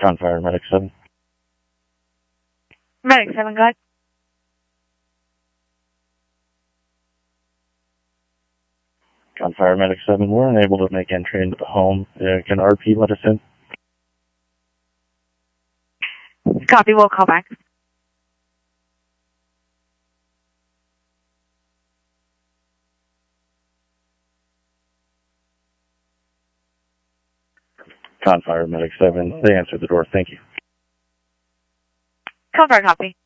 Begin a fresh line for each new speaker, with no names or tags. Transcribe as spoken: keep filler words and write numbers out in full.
Confire Medic seven.
Medic seven, go ahead.
Confire Medic seven, we're unable to make entry into the home. Uh, can R P let us in?
Copy, we'll call back.
Confire Medic seven, they answered the door, thank you.
Confire, copy.